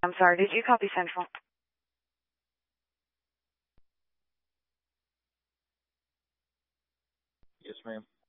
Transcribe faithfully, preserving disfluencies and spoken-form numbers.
I'm sorry, did you copy Central? Yes, ma'am.